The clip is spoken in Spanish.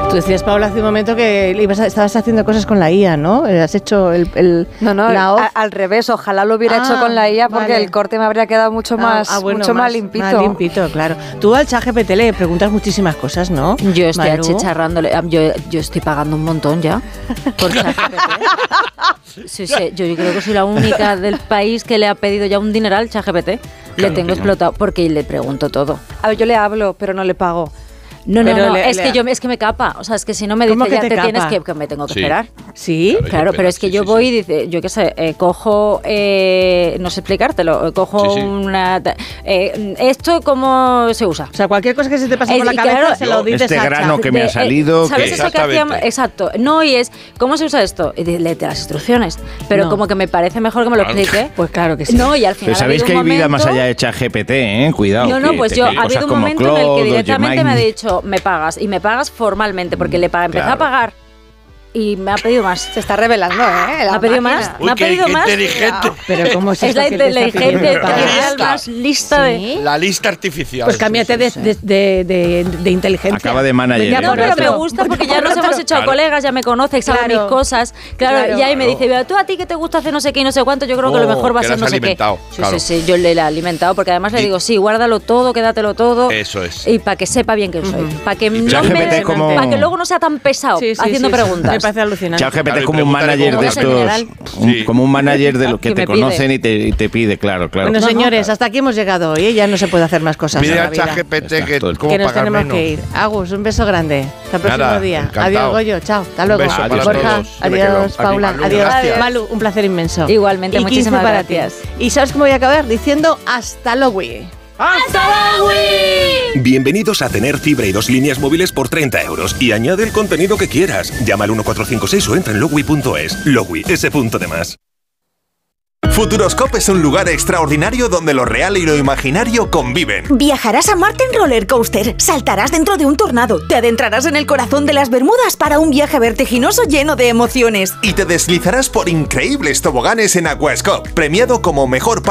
Tú decías, Paula, hace un momento que estabas haciendo cosas con la IA, ¿no? Has hecho No, al revés. Ojalá lo hubiera hecho con la IA porque el corte me habría quedado mucho más limpito. Más limpito, claro. Tú al ChatGPT le preguntas muchísimas cosas, ¿no? Yo estoy achicharrándole. Yo estoy pagando un montón ya por ChatGPT. Sí, yo creo que soy la única del país que le ha pedido ya un dineral al ChatGPT. Le tengo explotado porque le pregunto todo. A ver, yo le hablo, pero no le pago. No, es que me capa. O sea, es que si no me dice ya te tienes que me tengo que esperar. ¿Sí? Claro, pero es que yo voy y dice, yo qué sé, cojo, no sé explicártelo, cojo una... ¿esto cómo se usa? O sea, cualquier cosa que se te pase por la cabeza se lo dices a grano que me ha salido... ¿Sabes eso que hacíamos? Exacto. No, y es, ¿cómo se usa esto? Y léete las instrucciones. Pero como que me parece mejor que me lo explique. Pues claro que sí. No, y al final pero sabéis que hay vida más allá de ChatGPT, Cuidado. No, pues yo ha habido un momento en el que directamente me ha dicho, me pagas, y me pagas formalmente, porque empecé a pagar y me ha pedido más. Se está revelando, ¿eh? ¿Me ha pedido más? Uy, qué inteligente. Pero ¿cómo es la inteligente más lista de... La lista artificial. Pues cámbiate de inteligencia. Acaba de manager. No, pero me gusta porque ya nos hemos hecho colegas, ya me conoce, sabe mis cosas. Claro, y ahí me dice, tú a ti que te gusta hacer no sé qué y no sé cuánto, yo creo que lo mejor va a ser no sé qué. Sí, yo le he alimentado porque además le digo, sí, guárdalo todo, quédatelo todo. Eso es. Y para que sepa bien quién soy. Para que luego no sea tan pesado haciendo preguntas. Me parece alucinante. ChatGPT es como un manager de estos, como un manager de los que te conocen y te pide, claro. Bueno, señores, hasta aquí hemos llegado hoy, ya no se puede hacer más cosas. Pide a ChatGPT que nos tenemos que ir. Agus, un beso grande. Hasta el próximo día. Encantado. Adiós, Goyo. Chao. Hasta luego. Adiós, Borja. Adiós, Paula. Adiós. Malu, un placer inmenso. Igualmente, muchísimas gracias. ¿Y sabes cómo voy a acabar? Diciendo hasta luego. ¡Hasta luego! Bienvenidos a tener fibra y 2 líneas móviles por 30 € y añade el contenido que quieras. Llama al 1456 o entra en Logui.es. Logui, ese punto de más. Futuroscope es un lugar extraordinario donde lo real y lo imaginario conviven. Viajarás a Marte en roller coaster, saltarás dentro de un tornado, te adentrarás en el corazón de las Bermudas para un viaje vertiginoso lleno de emociones. Y te deslizarás por increíbles toboganes en Aquascope, premiado como mejor